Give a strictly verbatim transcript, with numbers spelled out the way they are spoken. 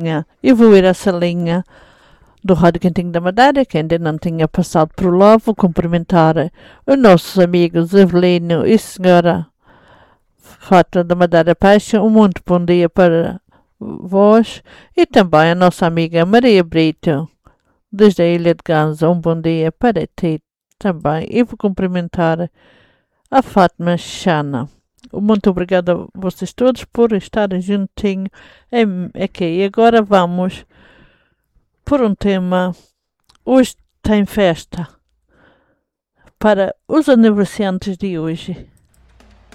Yeah. Eu vou ir à salinha do Rádio Cantinho da Madeira, que ainda não tinha passado por lá. Vou cumprimentar os nossos amigos Evelino e Senhora Fátima da Madeira Peixe. Um muito bom dia para vós e também a nossa amiga Maria Brito, desde a Ilha de Ganza. Um bom dia para ti também. E vou cumprimentar a Fátima Chana. Muito obrigada a vocês todos por estarem juntinho aqui. E agora vamos por um tema. Hoje tem festa para os aniversariantes de hoje.